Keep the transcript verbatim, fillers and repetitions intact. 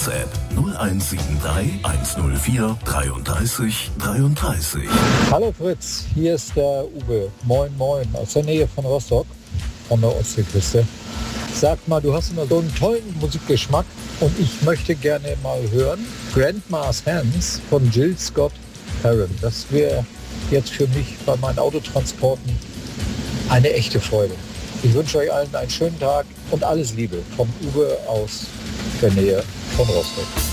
WhatsApp null eins sieben drei eins null vier drei drei drei drei. Hallo Fritz, hier ist der Uwe. Moin moin, aus der Nähe von Rostock, von der Ostseeküste. Sag mal, du hast immer so einen tollen Musikgeschmack und ich möchte gerne mal hören Grandma's Hands von Jill Scott Heron. Das wäre jetzt für mich bei meinen Autotransporten eine echte Freude. Ich wünsche euch allen einen schönen Tag und alles Liebe vom Uwe aus der Nähe von Rostock.